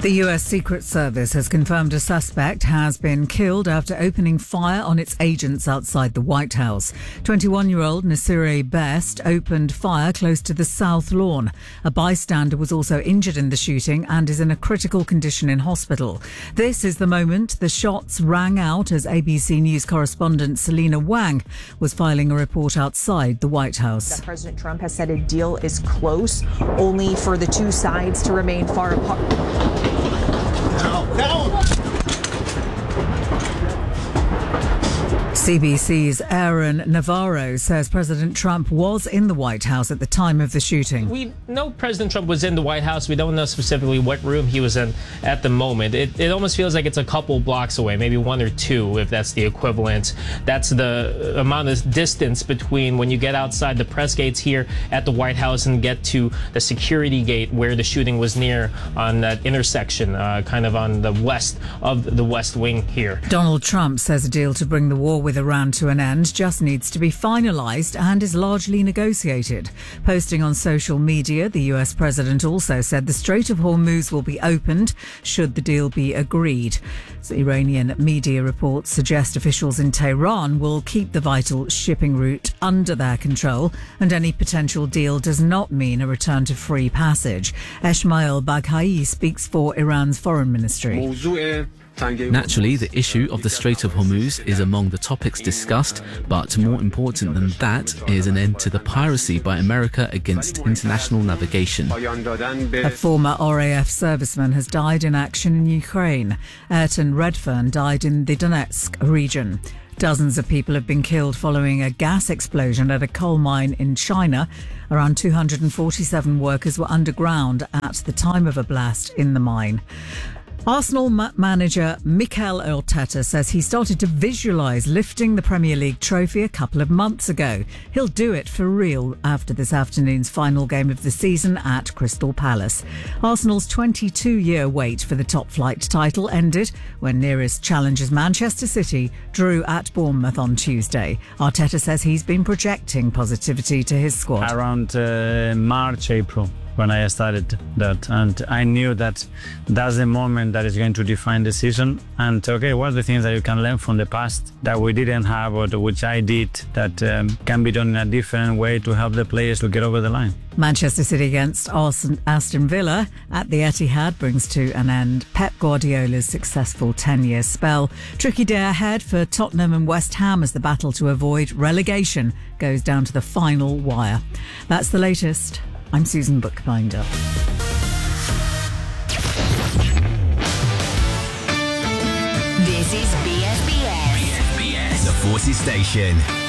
The US Secret Service has confirmed a suspect has been killed after opening fire on its agents outside the White House. 21-year-old Nasireh Best opened fire close to the South Lawn. A bystander was also injured in the shooting and is in a critical condition in hospital. This is the moment the shots rang out as ABC News correspondent Selena Wang was filing a report outside the White House. President Trump has said a deal is close, only for the two sides to remain far apart. CBC's Aaron Navarro says President Trump was in the White House at the time of the shooting. We know President Trump was in the White House. We don't know specifically what room he was in at the moment. It almost feels like it's a couple blocks away, maybe one or two, if that's the equivalent. That's the amount of distance between when you get outside the press gates here at the White House and get to the security gate where the shooting was near on that intersection, kind of on the west of the West Wing here. Donald Trump says a deal to bring the war with Iran to an end just needs to be finalised and is largely negotiated. Posting on social media, the US president also said the Strait of Hormuz will be opened should the deal be agreed. So Iranian media reports suggest officials in Tehran will keep the vital shipping route under their control, and any potential deal does not mean a return to free passage. Esmail Baghai speaks for Iran's foreign ministry. Naturally, the issue of the Strait of Hormuz is among the topics discussed, but more important than that is an end to the piracy by America against international navigation. A former RAF serviceman has died in action in Ukraine. Ayrton Redfern died in the Donetsk region. Dozens of people have been killed following a gas explosion at a coal mine in China. Around 247 workers were underground at the time of a blast in the mine. Arsenal manager Mikel Arteta says he started to visualise lifting the Premier League trophy a couple of months ago. He'll do it for real after this afternoon's final game of the season at Crystal Palace. Arsenal's 22-year wait for the top-flight title ended when nearest challengers Manchester City drew at Bournemouth on Tuesday. Arteta says he's been projecting positivity to his squad. Around March, April, when I started that, and I knew that that's the moment that is going to define the season. And okay, what are the things that you can learn from the past that we didn't have, or which I did, that can be done in a different way to help the players to get over the line. Manchester City against Aston Villa at the Etihad brings to an end Pep Guardiola's successful 10-year spell. Tricky day ahead for Tottenham and West Ham as the battle to avoid relegation goes down to the final wire. That's the latest. I'm Susan Bookbinder. This is BFBS. BFBS, the Forces Station.